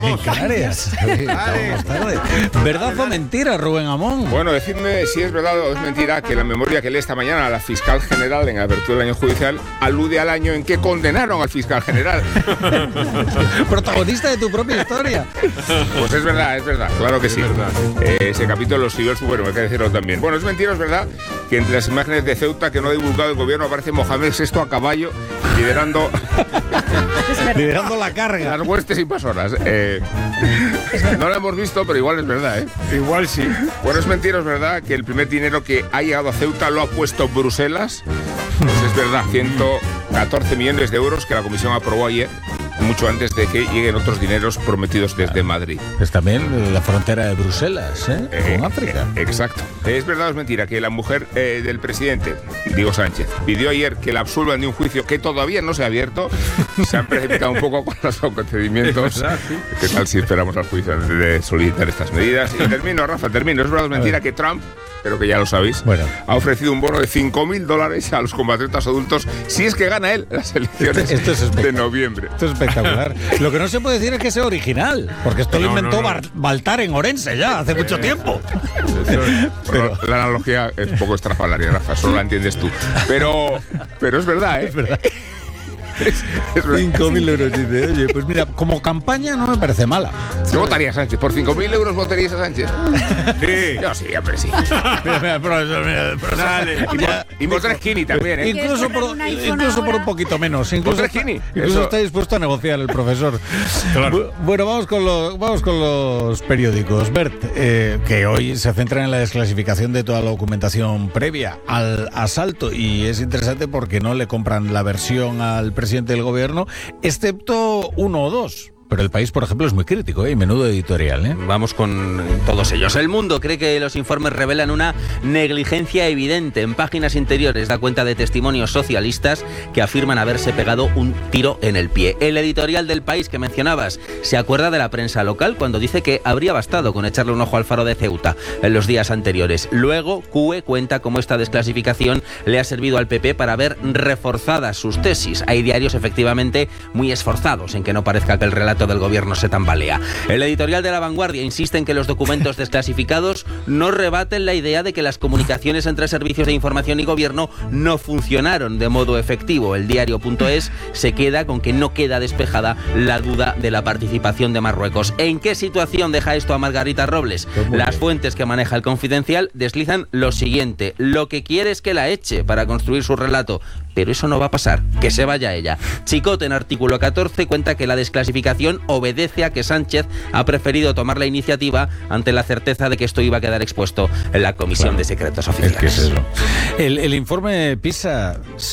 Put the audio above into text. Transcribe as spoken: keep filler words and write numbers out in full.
En Canarias. Vamos tarde. ¿Verdad o mentira, Rubén Amón? Bueno, decidme si es verdad o es mentira que la memoria que lee esta mañana la fiscal general en apertura del año judicial alude al año en que condenaron al fiscal general. Protagonista de tu propia historia. Pues es verdad, es verdad, claro que sí. Eh, ese capítulo lo escribió el Supremo, hay que decirlo también. Bueno, es mentira, es verdad que entre las imágenes de Ceuta que no ha divulgado el gobierno aparece Mohamed sexto a caballo liderando... liderando la carga. Las huestes invasoras. Eh, no lo hemos visto, pero igual es verdad, ¿eh? Igual sí. Bueno, es mentira, es verdad que el primer dinero que ha llegado a Ceuta lo ha puesto Bruselas. Pues es verdad, ciento catorce millones de euros que la Comisión aprobó ayer, mucho antes de que lleguen otros dineros prometidos desde Madrid. Es también la frontera de Bruselas, ¿eh? Eh, Con África. Eh, exacto. Es verdad o es mentira que la mujer eh, del presidente, Diego Sánchez, pidió ayer que la absuelvan de un juicio que todavía no se ha abierto. Se han precipitado un poco con los procedimientos. Verdad, sí. ¿Qué tal si esperamos al juicio antes de solicitar estas medidas? Y termino, Rafa, termino. Es verdad o es mentira que Trump, pero que ya lo sabéis, bueno, ha ofrecido un bono de cinco mil dólares a los compatriotas adultos si es que gana él las elecciones esto, esto es de noviembre. Esto es espectacular. Lo que no se puede decir es que sea original, porque esto No, lo inventó no, no. Baltar en Orense ya, hace mucho tiempo. Pero la analogía es un poco estrafalaria, Rafa, solo la entiendes tú. Pero, pero es verdad, ¿eh? Es verdad. Es, es verdad. cinco mil euros, dice. Oye, pues mira, como campaña no me parece mala. Yo votaría a Sánchez. ¿Por cinco mil euros votarías a Sánchez? Sí. Yo sí, hombre, sí. Mira, mira, profesor, mira, profesor. Dale. Y, por- y votar Skinny también, ¿eh? Incluso por, un iPhone incluso por ahora. un poquito menos. Incluso, ¿Otra está, Skinny? incluso Eso- está dispuesto a negociar el profesor. Claro. Bu- Bueno, vamos con los, vamos con los periódicos. Bert, eh, que hoy se centran en la desclasificación de toda la documentación previa al asalto. Y es interesante porque no le compran la versión al presidente del gobierno, excepto uno o dos. Pero El País, por ejemplo, es muy crítico, ¿eh? Y menudo editorial, ¿eh? Vamos con todos ellos. El Mundo cree que los informes revelan una negligencia evidente. En páginas interiores da cuenta de testimonios socialistas que afirman haberse pegado un tiro en el pie. El editorial del País que mencionabas se acuerda de la prensa local cuando dice que habría bastado con echarle un ojo al faro de Ceuta en los días anteriores. Luego, C U E cuenta cómo esta desclasificación le ha servido al P P para ver reforzadas sus tesis. Hay diarios efectivamente muy esforzados en que no parezca que el relato del gobierno se tambalea. El editorial de La Vanguardia insiste en que los documentos desclasificados no rebaten la idea de que las comunicaciones entre servicios de información y gobierno no funcionaron de modo efectivo. El diario.es se queda con que no queda despejada la duda de la participación de Marruecos. ¿En qué situación deja esto a Margarita Robles? Las fuentes que maneja El Confidencial deslizan lo siguiente: lo que quiere es que la eche para construir su relato, pero eso no va a pasar, que se vaya ella. Chicote, en artículo catorce, cuenta que la desclasificación obedece a que Sánchez ha preferido tomar la iniciativa ante la certeza de que esto iba a quedar expuesto en la Comisión Claro. de Secretos Es Oficiales. que es eso. El, el informe PISA